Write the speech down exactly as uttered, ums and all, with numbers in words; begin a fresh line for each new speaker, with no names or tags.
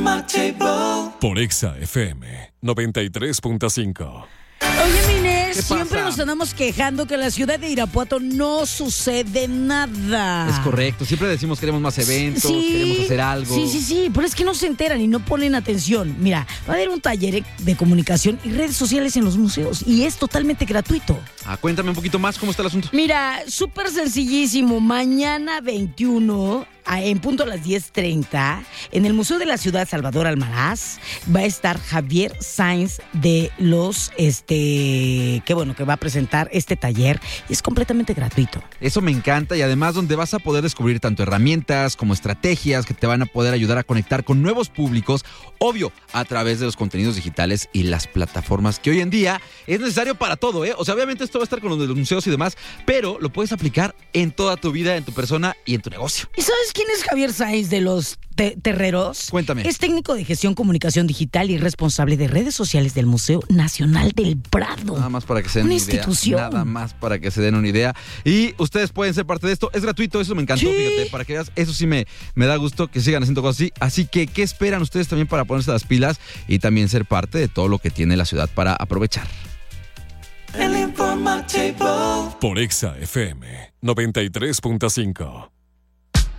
Informativo por Exa F M noventa y tres punto cinco.
Oye, Inés, siempre nos andamos quejando que en la ciudad de Irapuato no sucede nada.
Es correcto, siempre decimos queremos más eventos,
Sí,
queremos hacer algo.
Sí, sí, sí, pero es que no se enteran y no ponen atención. Mira, va a haber un taller de comunicación y redes sociales en los museos y es totalmente gratuito.
Ah, cuéntame un poquito más cómo está el asunto.
Mira, súper sencillísimo. Mañana veintiuno, a- en punto a las diez treinta, en el Museo de la Ciudad Salvador Almaraz, va a estar Javier Sainz de los, este, qué bueno, que va a presentar este taller y es completamente gratuito.
Eso me encanta y además donde vas a poder descubrir tanto herramientas como estrategias que te van a poder ayudar a conectar con nuevos públicos, obvio, a través de los contenidos digitales y las plataformas que hoy en día es necesario para todo, ¿eh? O sea, obviamente esto va a estar con los de los museos y demás, pero lo puedes aplicar en toda tu vida, en tu persona y en tu negocio.
¿Y sabes quién es Javier Sainz de los te- Terreros?
Cuéntame.
Es técnico de gestión, comunicación digital y responsable de redes sociales del Museo Nacional del Prado.
Nada más para que se den
Una
una idea.
institución.
Nada más para que se den una idea. Y ustedes pueden ser parte de esto. Es gratuito, eso me encantó,
Sí.
fíjate, para que veas. Eso sí me, me da gusto que sigan haciendo cosas así. Así que, ¿qué esperan ustedes también para ponerse las pilas y también ser parte de todo lo que tiene la ciudad para aprovechar?
El Informativo por Exa F M noventa y tres punto cinco.